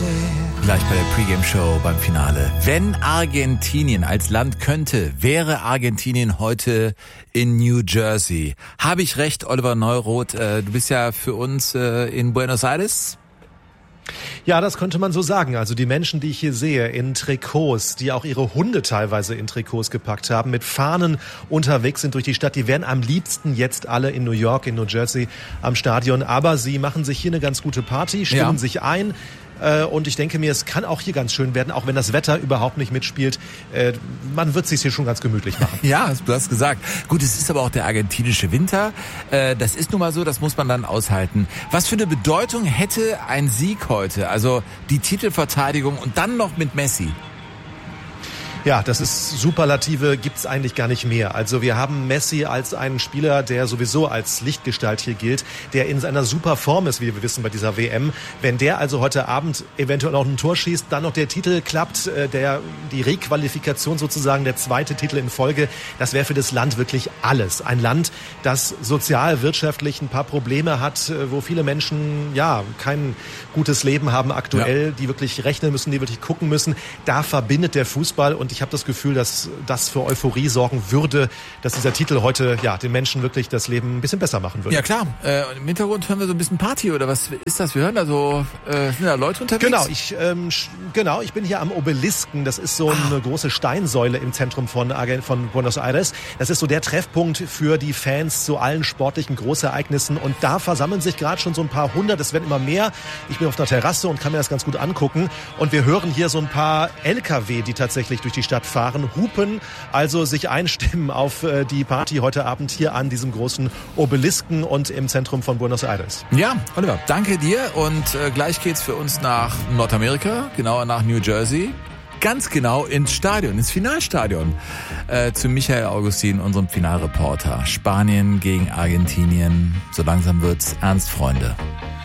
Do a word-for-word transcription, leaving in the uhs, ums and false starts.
Gleich bei der Pre-Game-Show beim Finale. Wenn Argentinien als Land könnte, wäre Argentinien heute in New Jersey. Habe ich recht, Oliver Neuroth? Äh, du bist ja für uns äh, in Buenos Aires. Ja, das könnte man so sagen. Also die Menschen, die ich hier sehe, in Trikots, die auch ihre Hunde teilweise in Trikots gepackt haben, mit Fahnen unterwegs sind durch die Stadt, die wären am liebsten jetzt alle in New York, in New Jersey am Stadion. Aber sie machen sich hier eine ganz gute Party, stimmen ja. sich ein. Und ich denke mir, es kann auch hier ganz schön werden, auch wenn das Wetter überhaupt nicht mitspielt. Man wird es sich hier schon ganz gemütlich machen. Ja, du hast gesagt. Gut, es ist aber auch der argentinische Winter. Das ist nun mal so, das muss man dann aushalten. Was für eine Bedeutung hätte ein Sieg heute? Also die Titelverteidigung und dann noch mit Messi. Ja, das ist Superlative, gibt's eigentlich gar nicht mehr. Also wir haben Messi als einen Spieler, der sowieso als Lichtgestalt hier gilt, der in seiner super Form ist, wie wir wissen bei dieser W M. Wenn der also heute Abend eventuell noch ein Tor schießt, dann noch der Titel klappt, der die Requalifikation sozusagen, der zweite Titel in Folge, das wäre für das Land wirklich alles. Ein Land, das sozial, wirtschaftlich ein paar Probleme hat, wo viele Menschen ja kein gutes Leben haben aktuell, ja. die wirklich rechnen müssen, die wirklich gucken müssen. Da verbindet der Fußball und ich habe das Gefühl, dass das für Euphorie sorgen würde, dass dieser Titel heute ja den Menschen wirklich das Leben ein bisschen besser machen würde. Ja klar, äh, im Hintergrund hören wir so ein bisschen Party oder was ist das? Wir hören da so, äh, sind da Leute unterwegs? Genau, ich ähm, genau, ich bin hier am Obelisken. Das ist so eine ah. große Steinsäule im Zentrum von, von Buenos Aires. Das ist so der Treffpunkt für die Fans zu allen sportlichen Großereignissen und da versammeln sich gerade schon so ein paar hundert, es werden immer mehr. Ich bin auf einer Terrasse und kann mir das ganz gut angucken und wir hören hier so ein paar L K W, die tatsächlich durch die Stadt fahren, hupen, also sich einstimmen auf äh, die Party heute Abend hier an diesem großen Obelisken und im Zentrum von Buenos Aires. Ja, Oliver, danke dir und äh, gleich geht's für uns nach Nordamerika, genauer nach New Jersey. Ganz genau ins Stadion, ins Finalstadion, äh, zu Michael Augustin, unserem Finalreporter. Spanien gegen Argentinien, so langsam wird's ernst, Freunde.